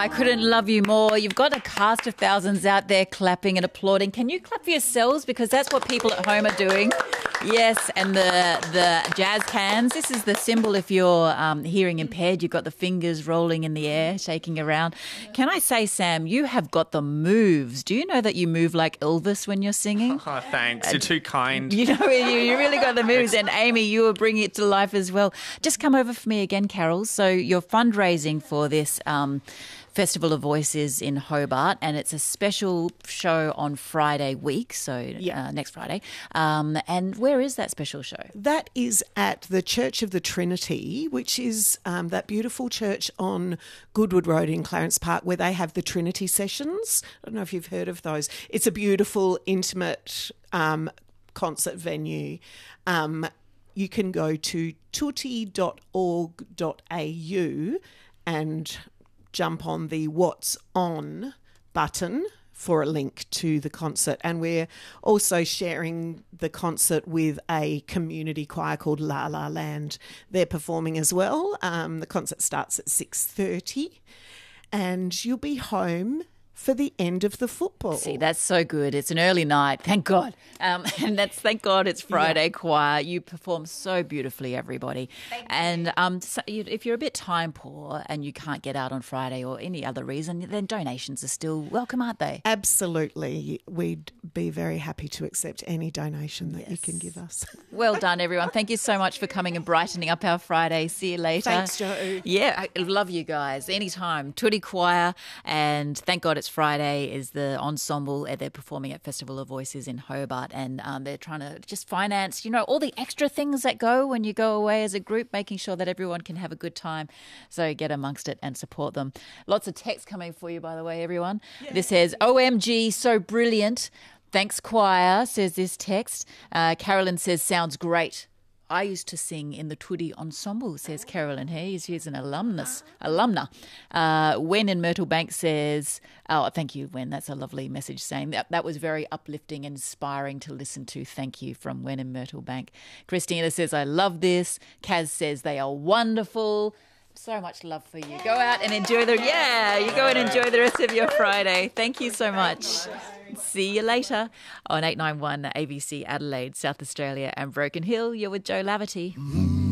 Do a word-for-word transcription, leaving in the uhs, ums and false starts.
I couldn't love you more. You've got a cast of thousands out there clapping and applauding. Can you clap for yourselves? Because that's what people at home are doing. Yes, and the the jazz hands. This is the symbol if you're um, hearing impaired. You've got the fingers rolling in the air, shaking around. Can I say, Sam, you have got the moves. Do you know that you move like Elvis when you're singing? Oh, thanks. You're too kind. You know, you, you really got the moves. And Amy, you were bringing it to life as well. Just come over for me again, Carol. So you're fundraising for this um, Festival of Voices in Hobart, and it's a special show on Friday week, so Yeah. uh, next Friday. Um, and where is that special show? That is at the Church of the Trinity, which is um, that beautiful church on Goodwood Road in Clarence Park where they have the Trinity sessions. I don't know if you've heard of those. It's a beautiful, intimate um, concert venue. Um, you can go to tutti dot org dot a u and jump on the What's On button for a link to the concert. And we're also sharing the concert with a community choir called La La Land. They're performing as well. Um, the concert starts at six thirty and you'll be home for the end of the football. See, that's so good. It's an early night, thank God. Um, and that's thank God it's Friday Yeah. choir. You perform so beautifully, everybody. Thank and um, so you, if you're a bit time poor and you can't get out on Friday or any other reason, then donations are still welcome, aren't they? Absolutely. We'd be very happy to accept any donation that you can give us. Well done, everyone. Thank you so much for coming and brightening up our Friday. See you later. Thanks, Jo. Yeah, I love you guys. Anytime. Tutti Choir, and thank God it's Friday is the ensemble. They're performing at Festival of Voices in Hobart, and um, they're trying to just finance, you know, all the extra things that go when you go away as a group, making sure that everyone can have a good time. So get amongst it and support them. Lots of text coming for you, by the way, everyone. Yeah. This says, O M G, so brilliant. Thanks, choir, says this text. Uh, Carolyn says, sounds great. I used to sing in the Tuddy Ensemble, says Carolyn here. She's an alumnus, alumna. Uh, Wen in Myrtle Bank says, oh, thank you, Wen. That's a lovely message saying that. That was very uplifting and inspiring to listen to. Thank you from Wen in Myrtle Bank. Christina says, I love this. Kaz says, they are wonderful. So much love for you. Go out and enjoy the, yeah, you go and enjoy the rest of your Friday. Thank you so much. See you later on eight nine one A B C Adelaide, South Australia and Broken Hill. You're with Jo Laverty.